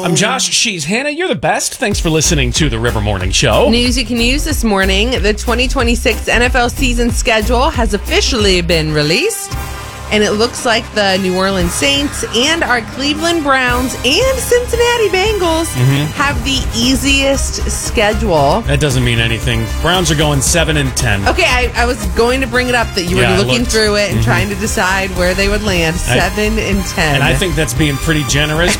I'm Josh. She's Hannah. You're the best. Thanks for listening to the River Morning Show. News you can use this morning. The 2026 NFL season schedule has officially been released. And it looks like the New Orleans Saints and our Cleveland Browns and Cincinnati Bengals have the easiest schedule. That doesn't mean anything. Browns are going 7-10. Okay, I was going to bring it up that you were looking through it and trying to decide where they would land. 7-10. And I think that's being pretty generous